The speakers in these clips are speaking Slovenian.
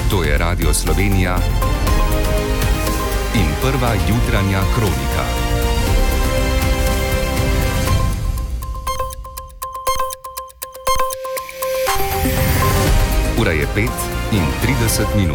To je Radio Slovenija in prva jutranja kronika. Ura je 5:30.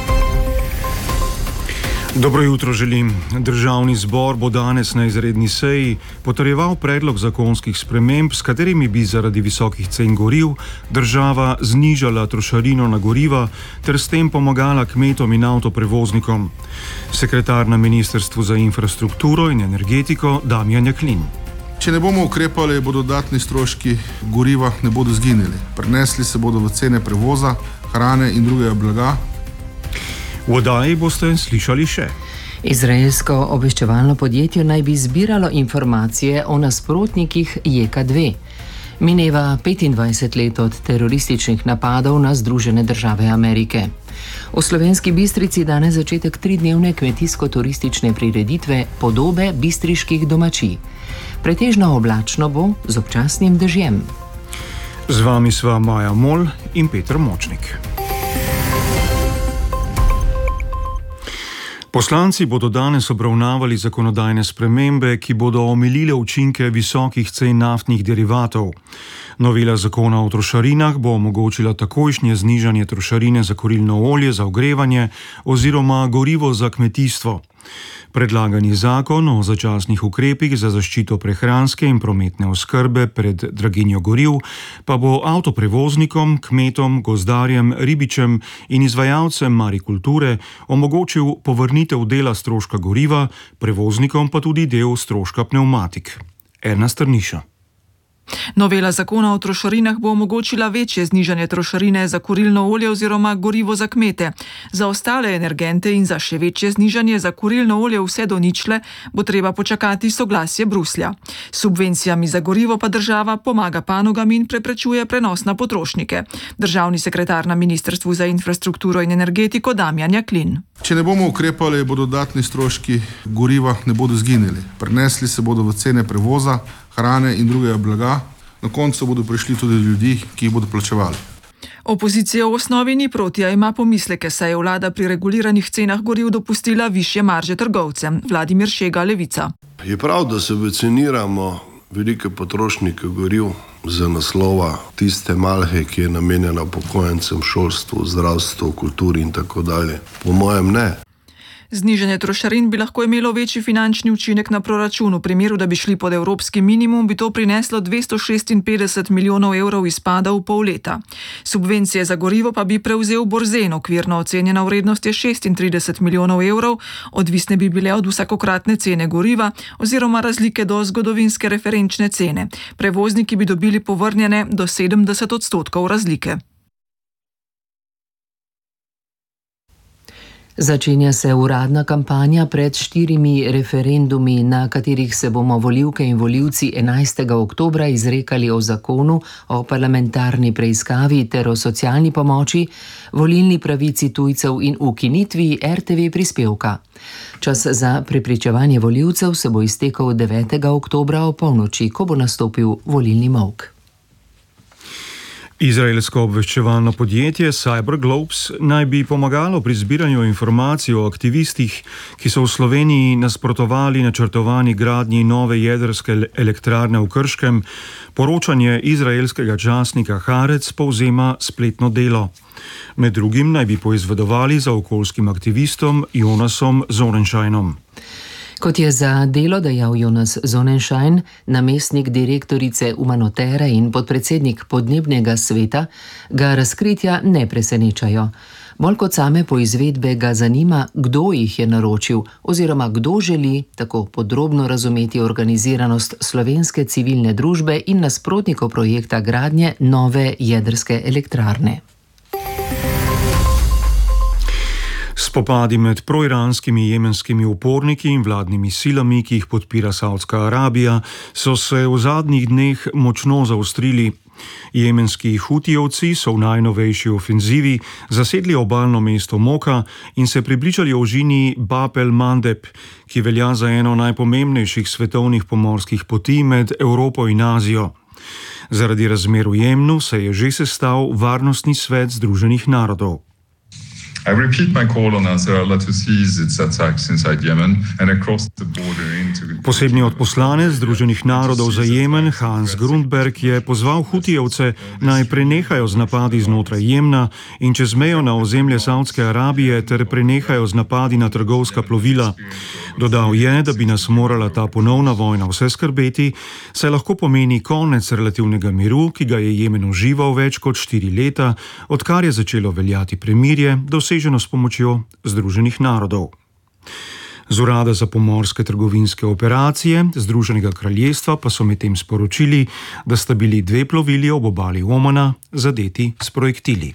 Dobro jutro želim. Državni zbor bo danes na izredni seji potrjeval predlog zakonskih sprememb, s katerimi bi zaradi visokih cen goriv država znižala trošarino na goriva ter s tem pomagala kmetom in avtoprevoznikom. Sekretar na Ministrstvu za infrastrukturo in energetiko Damjan Jaklin. Če ne bomo ukrepali, bodo dodatni stroški goriva ne bodo zginili. Prenesli se bodo v cene prevoza, hrane in drugega blaga. V oddaji boste slišali še. Izraelsko obveščevalno podjetje naj bi zbiralo informacije o nasprotnikih JK2. Mineva 25 let od terorističnih napadov na Združene države Amerike. V Slovenski Bistrici danes začetek 3-dnevne kmetijsko-turistične prireditve Podobe bistriških domačij. Pretežno oblačno bo z občasnim dežjem. Z vami sva Maja Mol in Peter Močnik. Poslanci bodo danes obravnavali zakonodajne spremembe, ki bodo omilile učinke visokih cen naftnih derivatov. Novela zakona o trošarinah bo omogočila takojšnje znižanje trošarine za kurilno olje za ogrevanje oziroma gorivo za kmetijstvo. Predlagani zakon o začasnih ukrepih za zaščito prehranske in prometne oskrbe pred draginjo goriv pa bo avtoprevoznikom, kmetom, gozdarjem, ribičem in izvajalcem marikulture omogočil povrnitev dela stroška goriva, prevoznikom pa tudi del stroška pnevmatik. Erna Strniša. Novela zakona o trošarinah bo omogočila večje znižanje trošarine za kurilno olje oziroma gorivo za kmete. Za ostale energente in za še večje znižanje za kurilno olje vse do ničle bo treba počakati soglasje Bruslja. S subvencijami za gorivo pa država pomaga panogam in preprečuje prenos na potrošnike. Državni sekretar na Ministrstvu za infrastrukturo in energetiko Damjan Jaklin. Če ne bomo ukrepali, bodo dodatni stroški goriva ne bodo zginili. Prenesli se bodo v cene prevoza, hrane in drugega blaga. Na koncu bodo prišli tudi ljudi, ki jih bodo plačevali. Opozicija v osnovi ni proti, a ima pomisleke, saj je vlada pri reguliranih cenah goriv dopustila višje marže trgovcem. Vladimir Šega, Levica. Je prav, da subvencioniramo velike potrošnike goriv za naslova tiste malhe, ki je namenjena upokojencem, šolstvu, zdravstvu, kulturi in tako dalje. Po mojem ne. Znižanje trošarin bi lahko imelo večji finančni učinek na proračun. V primeru, da bi šli pod evropski minimum, bi to prineslo 256 milijonov evrov izpada v pol leta. Subvencije za gorivo pa bi prevzel Borzen, okvirno ocenjena vrednost je 36 milijonov evrov, odvisne bi bile od vsakokratne cene goriva oziroma razlike do zgodovinske referenčne cene. Prevozniki bi dobili povrnjene do 70% razlike. Začenja se uradna kampanja pred 4 referendumi, na katerih se bomo volivke in volivci 11. oktobra izrekali o zakonu, o parlamentarni preiskavi ter o socialni pomoči, volilni pravici tujcev in ukinitvi RTV prispevka. Čas za prepričevanje volivcev se bo iztekel 9. oktobra o polnoči, ko bo nastopil volilni molk. Izraelsko obveščevalno podjetje Cyberglobes naj bi pomagalo pri zbiranju informacij o aktivistih, ki so v Sloveniji nasprotovali načrtovani gradnji nove jedrske elektrarne v Krškem. Poročanje izraelskega časnika Haaretz povzema spletno Delo. Med drugim naj bi poizvedovali za okoljskim aktivistom Jonasom Sonnenscheinom. Kot je za Delo dejal Jonas Sonnenschein, namestnik direktorice Umanotere in podpredsednik podnebnega sveta, ga razkritja ne presenečajo. Bolj kot same poizvedbe ga zanima, kdo jih je naročil oziroma kdo želi tako podrobno razumeti organiziranost slovenske civilne družbe in nasprotnikov projekta gradnje nove jedrske elektrarne. Spopadi med proiranskimi jemenskimi uporniki in vladnimi silami, ki jih podpira Saudska Arabija, so se v zadnjih dneh močno zaostrili. Jemenski hutijevci so v najnovejši ofenzivi zasedli obalno mesto Moka in se približali ožini Bab el-Mandeb, ki velja za eno najpomembnejših svetovnih pomorskih poti med Evropo in Azijo. Zaradi razmer v Jemnu se je že sestal Varnostni svet Združenih narodov. I repeat my call on Nasrallah to cease its attacks inside Yemen and across the border into... Posebni odposlanec Združenih narodov za Jemen Hans Grundberg je pozval Hutijevce naj prenehajo z napadi znotraj Jemna in čez mejo na ozemlje Saudske Arabije ter prenehajo z napadi na trgovska plovila. Dodal je, da bi nas morala ta ponovna vojna vse skrbeti, saj lahko pomeni konec relativnega miru, ki ga je Jemen užival več kot 4 leta, odkar je začelo veljati premirje, doseženo s pomočjo Združenih narodov. Z Urada za pomorske trgovinske operacije Združenega kraljestva pa so medtem sporočili, da sta bili 2 plovili ob obali Omana zadeti s projektili.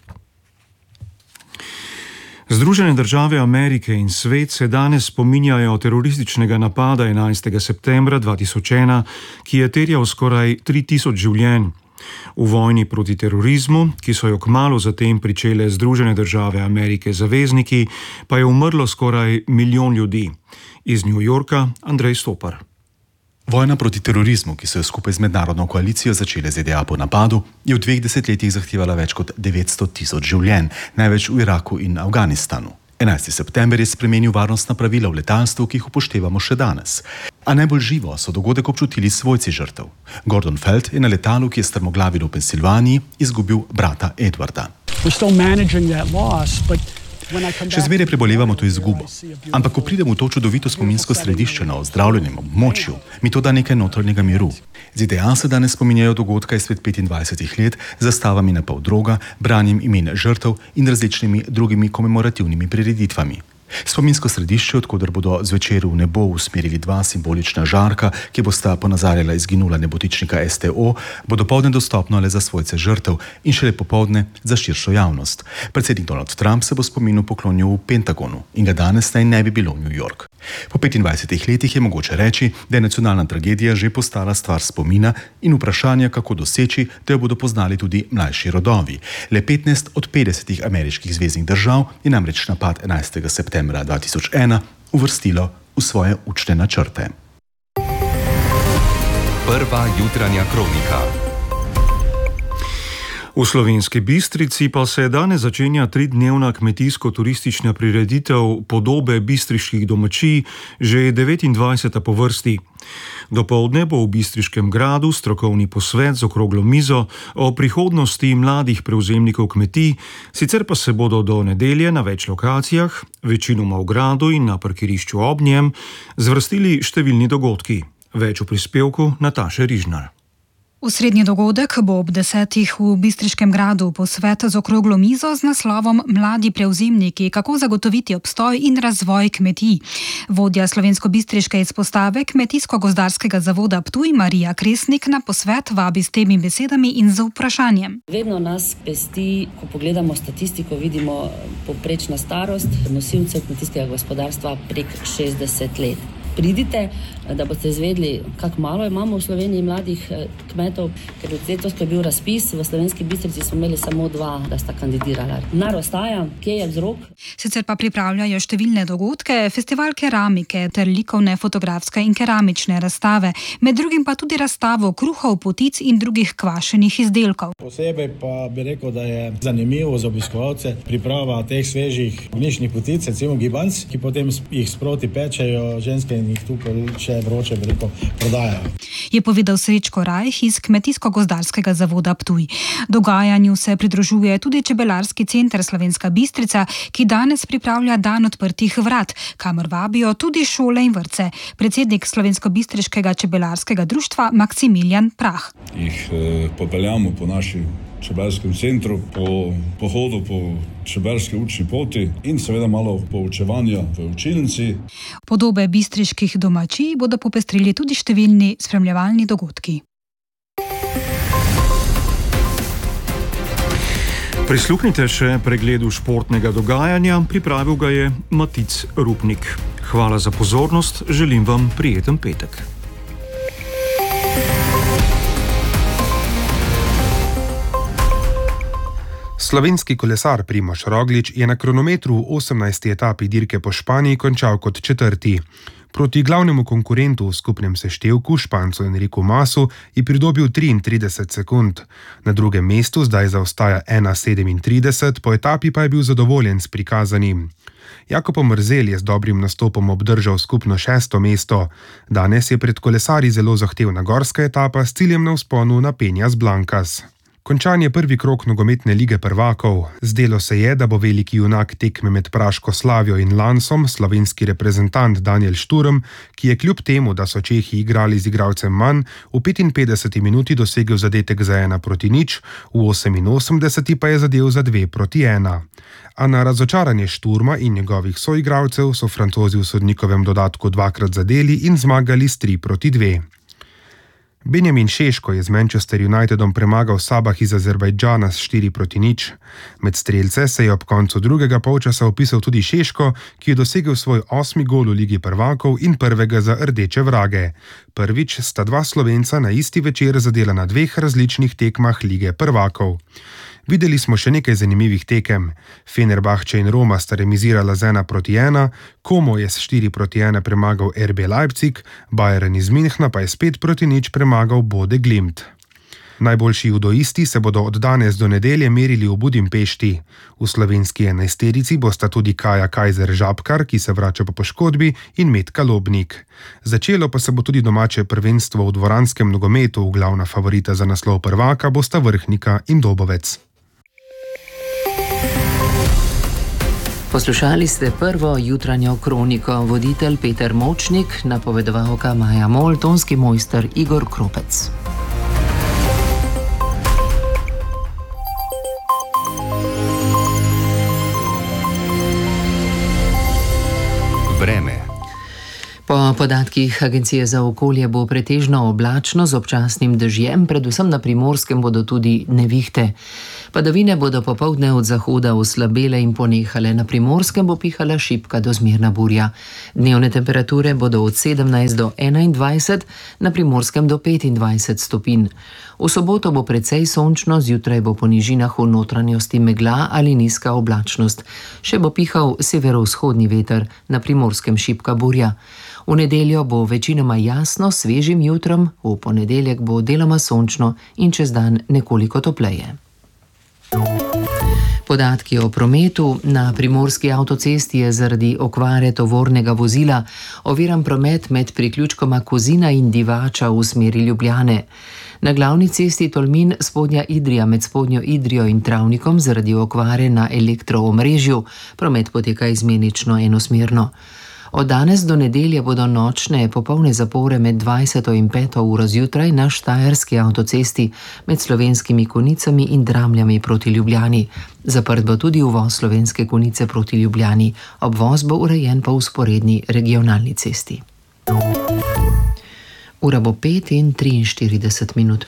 Združene države Amerike in svet se danes spominjajo terorističnega napada 11. septembra 2001, ki je terjal skoraj 3000 življenj. V vojni proti terorizmu, ki so jo kmalu zatem pričele Združene države Amerike zavezniki, pa je umrlo skoraj 1 milijon ljudi. Iz New Yorka Andrej Stopar. Vojna proti terorizmu, ki so jo skupaj z mednarodno koalicijo začele ZDA po napadu, je v 2 desetletjih zahtevala več kot 900 000 življenj, največ v Iraku in Afganistanu. 11. september je spremenil varnostna pravila v letalstvu, ki jih upoštevamo še danes. A najbolj živo so dogodek občutili svojci žrtev. Gordon Feld je na letalu, ki je strmoglavilo v Pensilvaniji, izgubil brata Edwarda. Še zmeraj prebolevamo to izgubo. Ampak ko pridem v to čudovito spominsko središče na ozdravljenem območju, mi to da nekaj notranjega miru. ZDA se danes spominjajo dogodka izpred 25 let z zastavami na pol droga, branjem imen žrtev in različnimi drugimi komemorativnimi prireditvami. Spominsko središče, odkoder bodo zvečer v nebo usmerili 2 simbolična žarka, ki bosta ponazarjala izginula nebotičnika STO, bo dopoldne dostopno le za svojce žrtev in šele popoldne za širšo javnost. Predsednik Donald Trump se bo spominu poklonil v Pentagonu in ga danes naj ne bi bilo v New York. Po 25 letih je mogoče reči, da je nacionalna tragedija že postala stvar spomina in vprašanja, kako doseči, da jo bodo poznali tudi mlajši rodovi. Le 15 od 50 ameriških zveznih držav je namreč napad 11. septembra 2001 uvrstilo v svoje učne načrte. Prva jutranja kronika. V Slovenski Bistrici pa se danes začenja 3-dnevna kmetijsko-turistična prireditev Podobe bistriških domačij, že 29. po vrsti. Dopoldne bo v Bistriškem gradu strokovni posvet z okroglo mizo o prihodnosti mladih prevzemnikov kmetij, sicer pa se bodo do nedelje na več lokacijah, večinoma v gradu in na parkirišču ob njem, zvrstili številni dogodki. Več v prispevku Nataše Rižnar. Osrednji dogodek bo ob 10. v Bistriškem gradu posvet z okroglo mizo z naslovom Mladi prevzemniki, kako zagotoviti obstoj in razvoj kmetij. Vodja slovensko-bistriške izpostave Kmetijsko-gozdarskega zavoda Ptuj Marija Kresnik na posvet vabi s temi besedami in z vprašanjem. Vedno nas pesti, ko pogledamo statistiko, vidimo povprečna starost nosilcev kmetijskega gospodarstva prek 60 let. Pridite, da boste izvedeli, kako malo imamo v Sloveniji mladih kmetov, ker letos, ko je bil razpis, v Slovenski Bistrici smo imeli samo 2, da sta kandidirala. Denar ostaja, kje je vzrok? Sicer pa pripravljajo številne dogodke, festival keramike ter likovne, fotografske in keramične razstave, med drugim pa tudi razstavo kruhov, potic in drugih kvašenih izdelkov. Posebej pa bi rekel, da je zanimivo za obiskovalce priprava teh svežih ognjiščnih potic, recimo gibanc, ki potem jih sproti pečejo ženske in jih tukaj še vroče prodajajo. Je povedal Srečko Rajh iz Kmetijsko-gozdarskega zavoda Ptuj. Dogajanju se pridružuje tudi Čebelarski center Slovenska Bistrica, ki danes pripravlja dan odprtih vrat, kamor vabijo tudi šole in vrtce. Predsednik Slovensko-bistriškega čebelarskega društva Maksimilijan Prah. Jih popeljamo po naši čebeljskem centru, po pohodu po čebeljski učni poti in seveda malo poučevanja v učilnici. Podobe bistriških domačij bodo popestrili tudi številni spremljevalni dogodki. Prisluhnite še pregledu športnega dogajanja, pripravil ga je Matic Rupnik. Hvala za pozornost, želim vam prijeten petek. Slovenski kolesar Primož Roglič je na kronometru v 18. etapi dirke po Španiji končal kot 4. Proti glavnemu konkurentu v skupnem seštevku, Špancu Enriku Masu, je pridobil 33 sekund. Na drugem mestu zdaj zaostaja 1,37, po etapi pa je bil zadovoljen s prikazanim. Jakob Mrzel je z dobrim nastopom obdržal skupno 6. mesto. Danes je pred kolesarji zelo zahtevna gorska etapa s ciljem na vzponu na Peñas Blancas. Končan je prvi krog nogometne lige prvakov. Zdelo se je, da bo veliki junak tekme med Praško Slavijo in Lansom, slovenski reprezentant Daniel Šturm, ki je kljub temu, da so Čehi igrali z igralcem manj, v 55 minuti dosegel zadetek za 1-0, v 88 pa je zadel za 2-1. A na razočaranje Šturma in njegovih soigralcev so Francozi v sodnikovem dodatku dvakrat zadeli in zmagali s 3-2. Benjamin Šeško je z Manchester Unitedom premagal Sabah iz Azerbajdžana s 4-0. Med strelce se je ob koncu drugega polčasa vpisal tudi Šeško, ki je dosegel svoj 8. gol v Ligi prvakov in prvega za rdeče vrage. Prvič sta dva Slovenca na isti večer zadela na 2 različnih tekmah Lige prvakov. Videli smo še nekaj zanimivih tekem. Fenerbahče in Roma sta remizirala z 1-1, Como je s 4-1 premagal RB Leipzig, Bayern iz Münchna pa je s 5-0 premagal Bode Glimt. Najboljši judoisti se bodo od danes do nedelje merili v Budimpešti. V slovenski 11-terici bosta tudi Kaja Kajzer Žabkar, ki se vrača po poškodbi, in Metka Lobnik. Začelo pa se bo tudi domače prvenstvo v dvoranskem nogometu, glavna favorita za naslov prvaka bosta Vrhnika in Dobovec. Poslušali ste prvo jutranjo kroniko, voditelj Peter Močnik, napovedovalka Maja Mol, tonski mojster Igor Kropec. Vreme. Po podatkih Agencije za okolje bo pretežno oblačno z občasnim dežjem, predvsem na Primorskem bodo tudi nevihte. Padavine bodo popoldne od zahoda oslabele in ponehale, na Primorskem bo pihala šibka do zmerna burja. Dnevne temperature bodo od 17 do 21, na Primorskem do 25 stopinj. V soboto bo precej sončno, zjutraj bo po nižinah v notranjosti megla ali nizka oblačnost. Še bo pihal severovzhodni veter, na Primorskem šibka burja. V nedeljo bo večinoma jasno, svežim jutrom, v ponedeljek bo deloma sončno in čez dan nekoliko topleje. Podatki o prometu. Na primorski avtocesti je zaradi okvare tovornega vozila oviran promet med priključkoma Kozina in Divača v smeri Ljubljane. Na glavni cesti Tolmin Spodnja Idrija med Spodnjo Idrijo in Travnikom zaradi okvare na elektroomrežju promet poteka izmenično enosmerno. Od danes do nedelje bodo nočne popolne zapore med 20. in 5. uro zjutraj na štajerski avtocesti med Slovenskimi Konicami in Dramljami proti Ljubljani. Zaprt bo tudi uvoz Slovenske Konice proti Ljubljani. Obvoz bo urejen po vzporedni regionalni cesti. Ura bo 5:43.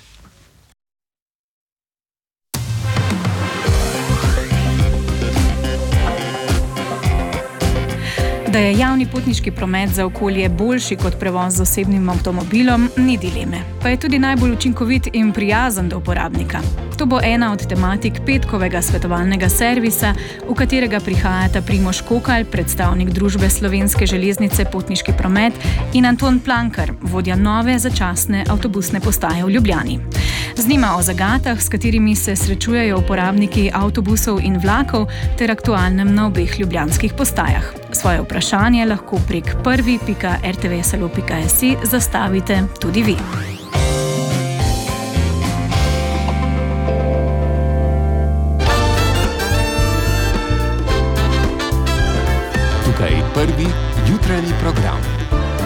Da je javni potniški promet za okolje boljši kot prevoz z osebnim avtomobilom, ni dileme. Pa je tudi najbolj učinkovit in prijazen do uporabnika. To bo ena od tematik petkovega svetovalnega servisa, v katerega prihajata Primož Kokalj, predstavnik družbe Slovenske železnice Potniški promet, in Anton Plankar, vodja nove začasne avtobusne postaje v Ljubljani. Z njima o zagatah, s katerimi se srečujejo uporabniki avtobusov in vlakov, ter aktualnem na obeh ljubljanskih postajah. Svoje vprašanje lahko prek prvi.rtvsalo.si zastavite tudi vi. Tukaj prvi jutranji program.